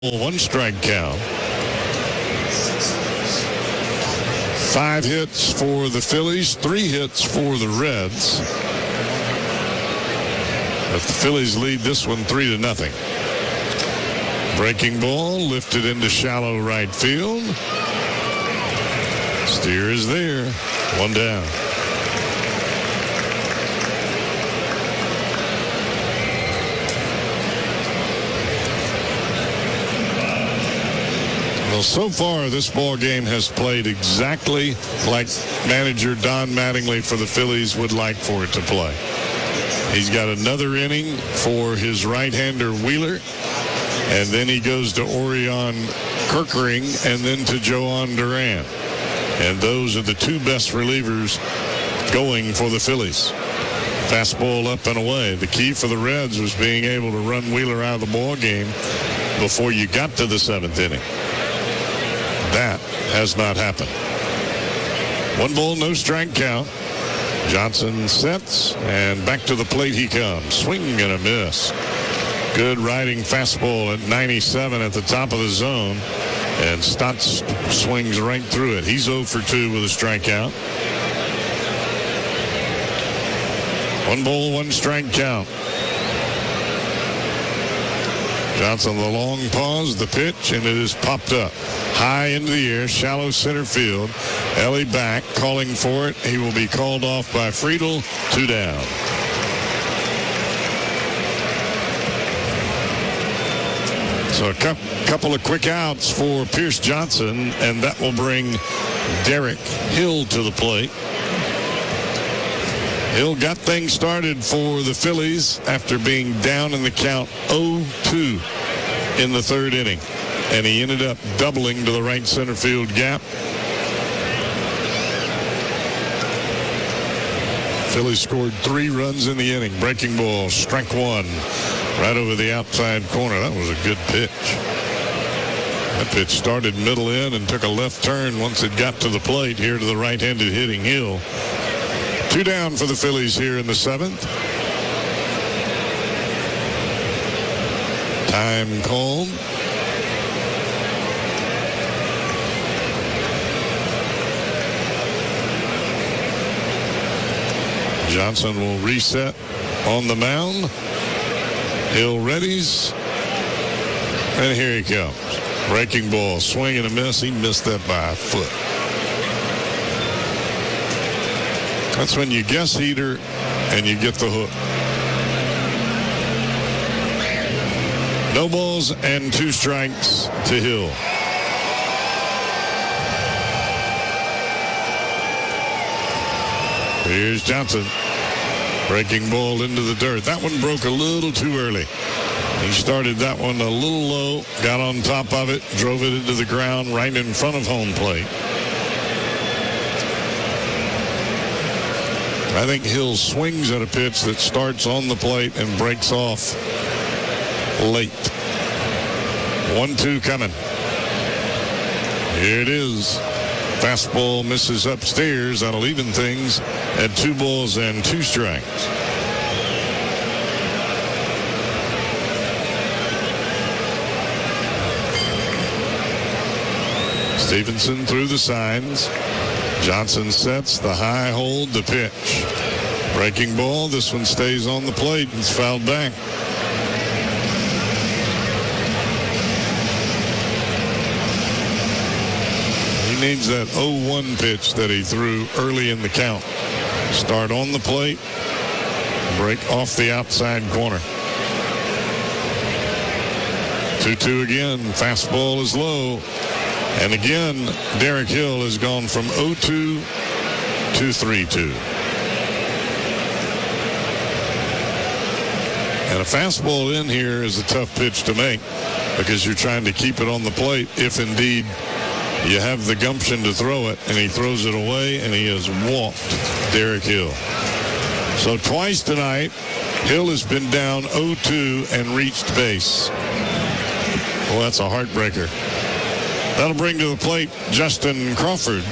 One strike count. 5 hits for the Phillies, 3 hits for the Reds. But the Phillies lead this one 3-0. Breaking ball lifted into shallow right field. Steer is there. 1 down. Well, so far this ball game has played exactly like manager Don Mattingly for the Phillies would like for it to play. He's got another inning for his right-hander Wheeler, and then he goes to Orion Kerkering and then to Joan Duran. And those are the 2 best relievers going for the Phillies. Fastball up and away. The key for the Reds was being able to run Wheeler out of the ball game before you got to the 7th inning. That has not happened. 1 ball, no strike count. Johnson sets, and back to the plate he comes. Swing and a miss. Good riding fastball at 97 at the top of the zone, and Stotts swings right through it. He's 0 for 2 with a strikeout. 1 ball, 1 strike count. Johnson, the long pause, the pitch, and it is popped up. High into the air, shallow center field. Ellie back, calling for it. He will be called off by Friedl. 2 down. So a couple of quick outs for Pierce Johnson, and that will bring Derek Hill to the plate. Hill got things started for the Phillies after being down in the count 0-2 in the 3rd inning. And he ended up doubling to the right center field gap. Phillies scored 3 runs in the inning. Breaking ball, strike 1, right over the outside corner. That was a good pitch. That pitch started middle in and took a left turn once it got to the plate here to the right-handed hitting Hill. 2 down for the Phillies here in the 7th. Time called. Johnson will reset on the mound. Hill readies. And here he comes. Breaking ball, swing and a miss. He missed that by a foot. That's when you guess heater and you get the hook. No balls and 2 strikes to Hill. Here's Johnson. Breaking ball into the dirt. That one broke a little too early. He started that one a little low, got on top of it, drove it into the ground right in front of home plate. I think Hill swings at a pitch that starts on the plate and breaks off late. 1-2 coming. Here it is. Fastball misses upstairs. That'll even things at 2 balls and 2 strikes. Stevenson through the signs. Johnson sets the high hold, the pitch. Breaking ball. This one stays on the plate. It's fouled back. He needs that 0-1 pitch that he threw early in the count. Start on the plate. Break off the outside corner. 2-2 again. Fastball is low. And again, Derek Hill has gone from 0-2 to 3-2. And a fastball in here is a tough pitch to make because you're trying to keep it on the plate if indeed you have the gumption to throw it, and he throws it away, and he has walked Derek Hill. So twice tonight, Hill has been down 0-2 and reached base. Well, that's a heartbreaker. That'll bring to the plate Justin Crawford.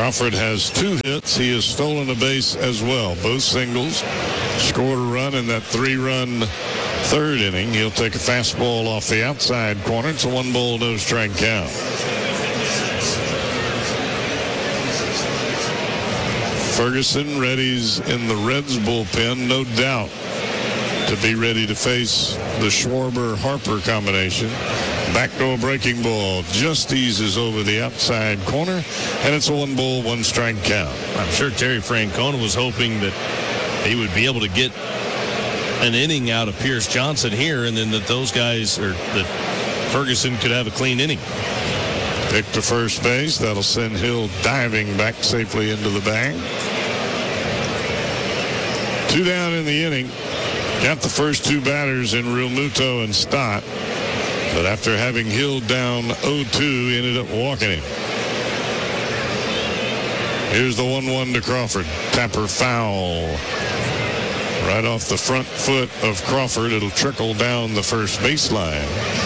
Crawford has 2 hits. He has stolen a base as well. Both singles. Scored a run in that 3-run third inning. He'll take a fastball off the outside corner. It's a 1-ball, no strike count. Ferguson readies in the Reds bullpen, no doubt, to be ready to face the Schwarber-Harper combination. Backdoor breaking ball just eases over the outside corner, and it's a 1-ball, 1-strike count. I'm sure Terry Francona was hoping that he would be able to get an inning out of Pierce Johnson here, and then that those guys, or that Ferguson could have a clean inning. Pick to first base. That'll send Hill diving back safely into the bag. 2 down in the inning. Got the first 2 batters in Realmuto and Stott. But after having Hill down 0-2, ended up walking him. Here's the 1-1 to Crawford. Tapper foul. Right off the front foot of Crawford. It'll trickle down the first baseline.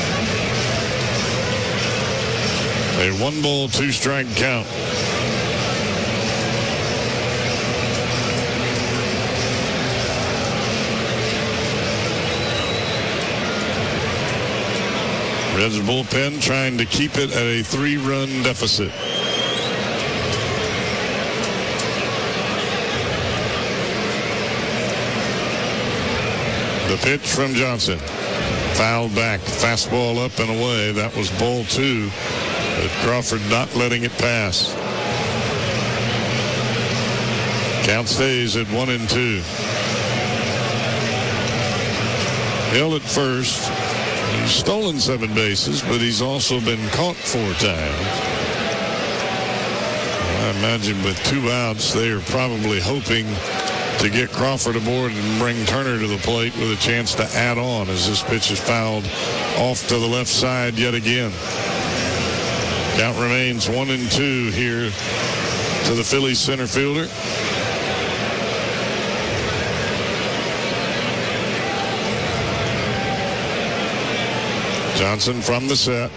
A 1-ball, 2-strike count. Reds bullpen trying to keep it at a 3-run deficit. The pitch from Johnson. Fouled back. Fastball up and away. That was ball 2. But Crawford not letting it pass. Count stays at 1-2. Hill at first. He's stolen 7 bases, but he's also been caught 4 times. I imagine with 2 outs, they are probably hoping to get Crawford aboard and bring Turner to the plate with a chance to add on as this pitch is fouled off to the left side yet again. Count remains 1-2 here to the Phillies center fielder. Johnson from the set.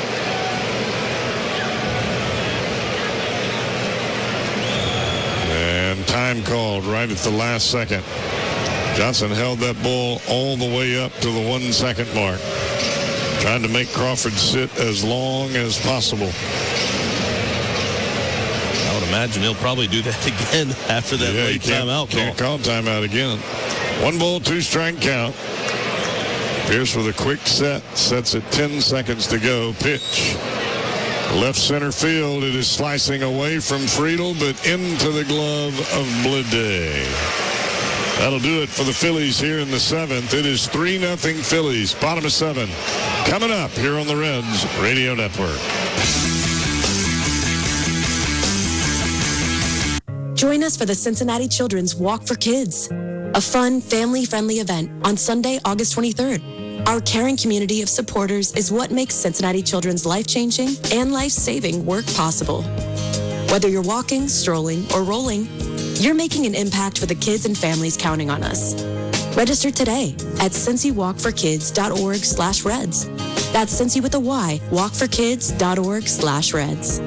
And time called right at the last second. Johnson held that ball all the way up to the 1-second mark. Trying to make Crawford sit as long as possible. I would imagine he'll probably do that again after that late timeout call. Can't call timeout again. 1-ball, 2-strike count. Pierce with a quick set. Sets it 10 seconds to go. Pitch. Left center field. It is slicing away from Friedel, but into the glove of Bleday. That'll do it for the Phillies here in the 7th. It is 3-0 Phillies. Bottom of 7. Coming up here on the Reds Radio Network. Join us for the Cincinnati Children's Walk for Kids, a fun, family-friendly event on Sunday, August 23rd. Our caring community of supporters is what makes Cincinnati Children's life-changing and life-saving work possible. Whether you're walking, strolling, or rolling, you're making an impact for the kids and families counting on us. Register today at CincyWalkForKids.org/Reds. That's Cincy with a Y, walkforkids.org/Reds.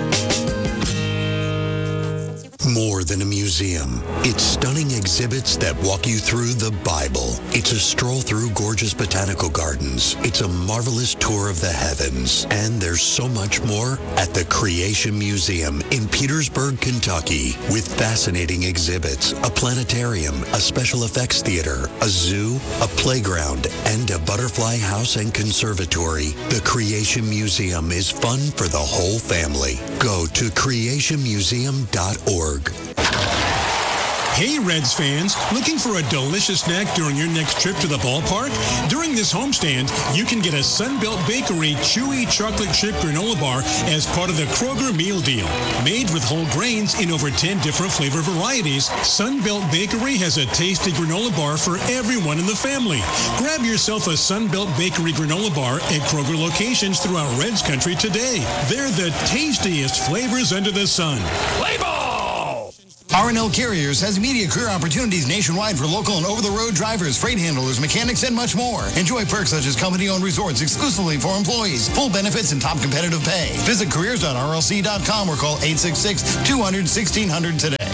More than a museum. It's stunning exhibits that walk you through the Bible. It's a stroll through gorgeous botanical gardens. It's a marvelous tour of the heavens. And there's so much more at the Creation Museum in Petersburg, Kentucky, with fascinating exhibits, a planetarium, a special effects theater, a zoo, a playground, and a butterfly house and conservatory. The Creation Museum is fun for the whole family. Go to creationmuseum.org. Hey, Reds fans, looking for a delicious snack during your next trip to the ballpark? During this homestand, you can get a Sunbelt Bakery chewy chocolate chip granola bar as part of the Kroger meal deal. Made with whole grains in over 10 different flavor varieties, Sunbelt Bakery has a tasty granola bar for everyone in the family. Grab yourself a Sunbelt Bakery granola bar at Kroger locations throughout Reds country today. They're the tastiest flavors under the sun. Play ball! R&L Carriers has immediate career opportunities nationwide for local and over-the-road drivers, freight handlers, mechanics, and much more. Enjoy perks such as company-owned resorts exclusively for employees, full benefits, and top competitive pay. Visit careers.rlc.com or call 866-200-1600 today.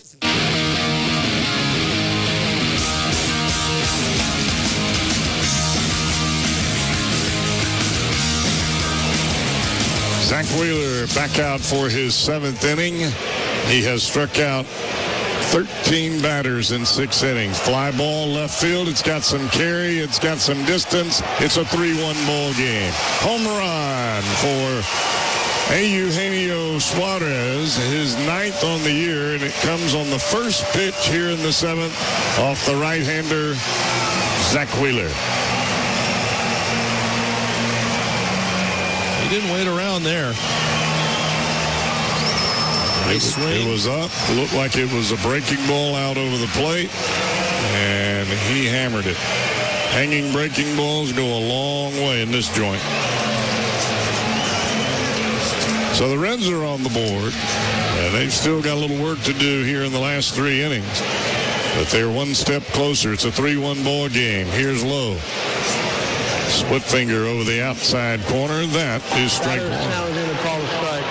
Zach Wheeler back out for his 7th inning. He has struck out 13 batters in 6 innings. Fly ball left field. It's got some carry. It's got some distance. It's a 3-1 ball game. Home run for Eugenio Suarez, his 9th on the year, and it comes on the first pitch here in the 7th off the right-hander, Zach Wheeler. He didn't wait around there. It was up. Looked like it was a breaking ball out over the plate, and he hammered it. Hanging breaking balls go a long way in this joint. So the Reds are on the board, and they've still got a little work to do here in the last 3 innings. But they're one step closer. It's a 3-1 ball game. Here's Lowe. Split finger over the outside corner. That is strike one.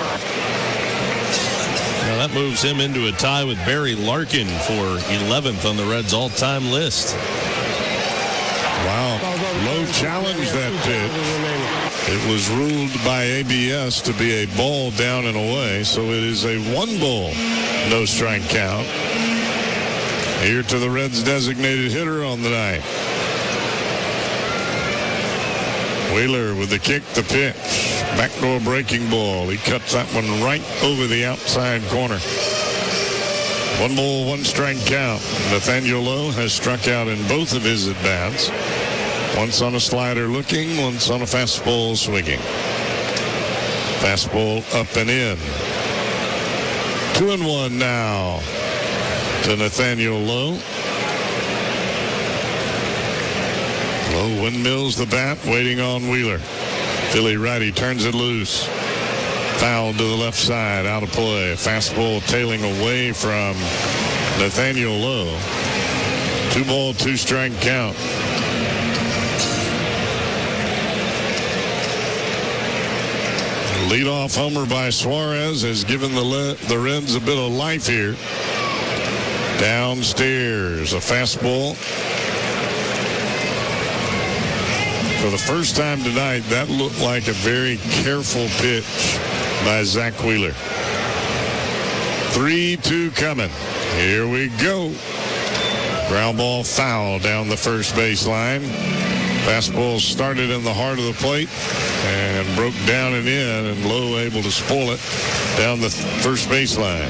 Now that moves him into a tie with Barry Larkin for 11th on the Reds all-time list. Wow. Lowe challenged that pitch. It was ruled by ABS to be a ball down and away, so it is a 1-ball, no strike count. Here to the Reds' designated hitter on the night. Wheeler with the kick, the pitch. Backdoor breaking ball. He cuts that one right over the outside corner. 1 ball, 1 strike count. Nathaniel Lowe has struck out in both of his at-bats. Once on a slider looking, once on a fastball swinging. Fastball up and in. 2-1 now to Nathaniel Lowe. Lowe windmills the bat, waiting on Wheeler. Philly righty turns it loose. Foul to the left side, out of play. Fastball tailing away from Nathaniel Lowe. 2 ball, 2 strike count. Leadoff homer by Suarez has given the Reds a bit of life here. Downstairs, a fastball. For the first time tonight, that looked like a very careful pitch by Zach Wheeler. 3-2 coming. Here we go. Ground ball foul down the first baseline. Fastball started in the heart of the plate and broke down and in, and Lowe able to spoil it down the first baseline.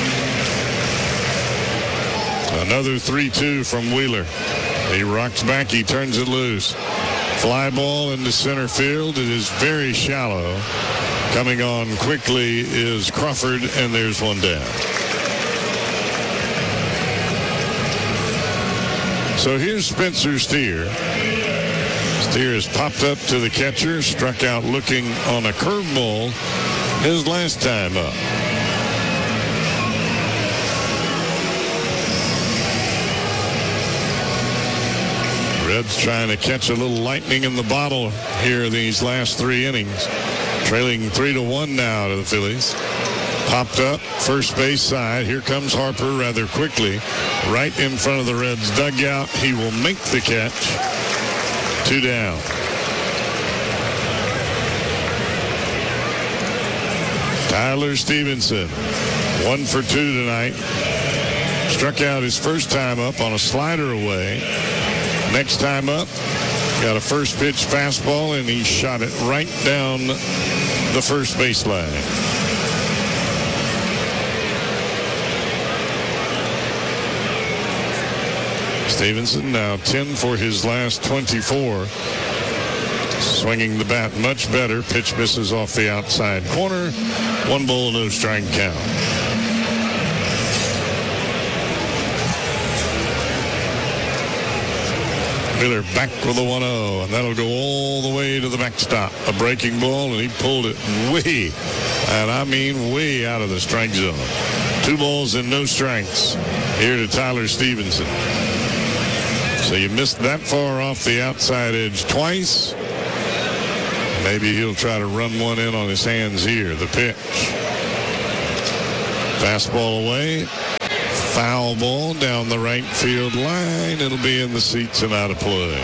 Another 3-2 from Wheeler. He rocks back, he turns it loose. Fly ball into center field. It is very shallow. Coming on quickly is Crawford, and there's one down. So here's Spencer Steer. Steer has popped up to the catcher, struck out looking on a curveball his last time up. Reds trying to catch a little lightning in the bottle here these last 3 innings. Trailing 3-1 now to the Phillies. Popped up, first base side. Here comes Harper rather quickly. Right in front of the Reds dugout. He will make the catch. 2 down. Tyler Stevenson, 1 for 2 tonight. Struck out his first time up on a slider away. Next time up, got a first pitch fastball, and he shot it right down the first baseline. Stevenson now 10 for his last 24. Swinging the bat much better. Pitch misses off the outside corner. 1 ball, no strike count. Wheeler back with a 1-0, and that'll go all the way to the backstop. A breaking ball, and he pulled it way, and I mean way out of the strike zone. 2 balls and no strikes here to Tyler Stevenson. So you missed that far off the outside edge twice. Maybe he'll try to run one in on his hands here. The pitch. Fastball away. Foul ball down the right field line. It'll be in the seats and out of play.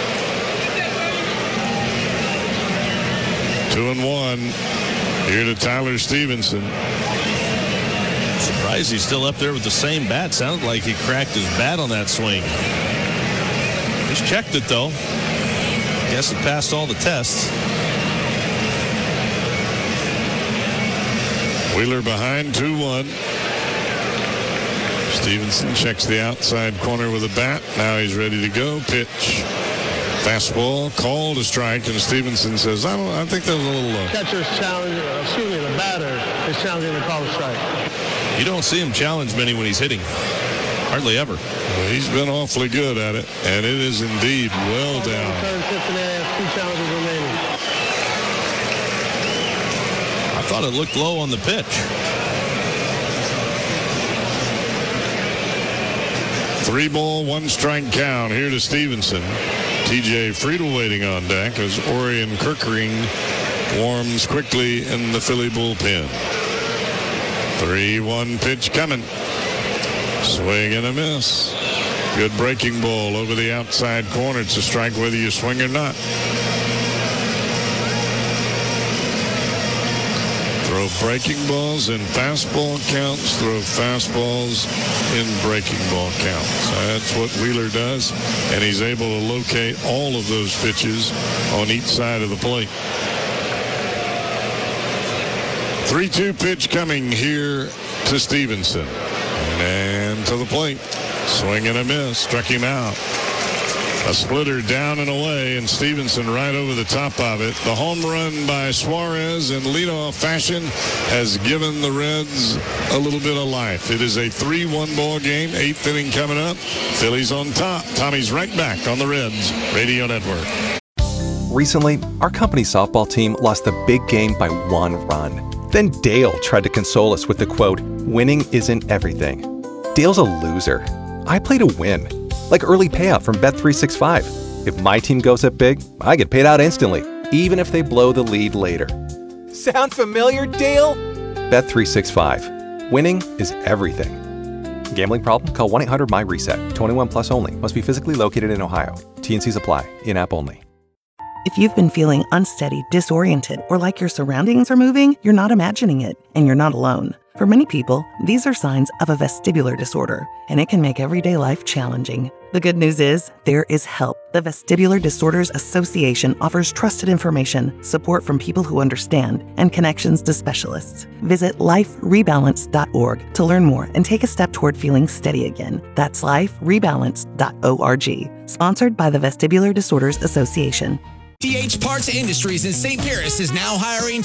2-1 here to Tyler Stevenson. Surprised he's still up there with the same bat. Sounded like he cracked his bat on that swing. He's checked it though. Guess it passed all the tests. Wheeler behind 2-1. Stevenson checks the outside corner with a bat. Now he's ready to go. Pitch. Fastball called a strike, and Stevenson says, I think that was a little low. Catcher's challenge, the batter is challenging the call a strike. You don't see him challenge many when he's hitting. Hardly ever. Well, he's been awfully good at it, and it is indeed well down. Third, fifth, and a half, 2 challenges remaining. I thought it looked low on the pitch. 3-ball, 1-strike count here to Stevenson. TJ Friedel waiting on deck as Orion Kirkering warms quickly in the Philly bullpen. 3-1 pitch coming. Swing and a miss. Good breaking ball over the outside corner. It's a strike whether you swing or not. Throw breaking balls in fastball counts. Throw fastballs in breaking ball counts. That's what Wheeler does, and he's able to locate all of those pitches on each side of the plate. 3-2 pitch coming here to Stevenson. And to the plate. Swing and a miss. Struck him out. A splitter down and away, and Stevenson right over the top of it. The home run by Suarez in leadoff fashion has given the Reds a little bit of life. It is a 3-1 ball game. 8th inning coming up. Phillies on top. Tommy's right back on the Reds Radio Network. Recently, our company softball team lost the big game by 1 run. Then Dale tried to console us with the quote, "Winning isn't everything." Dale's a loser. I play to win. Like early payout from Bet365. If my team goes up big, I get paid out instantly, even if they blow the lead later. Sound familiar, Dale? Bet365. Winning is everything. Gambling problem? Call 1-800-MY-RESET. 21 plus only. Must be physically located in Ohio. T&Cs apply. In-app only. If you've been feeling unsteady, disoriented, or like your surroundings are moving, you're not imagining it, and you're not alone. For many people, these are signs of a vestibular disorder, and it can make everyday life challenging. The good news is, there is help. The Vestibular Disorders Association offers trusted information, support from people who understand, and connections to specialists. Visit liferebalance.org to learn more and take a step toward feeling steady again. That's liferebalance.org. Sponsored by the Vestibular Disorders Association. DH Parts Industries in St. Paris is now hiring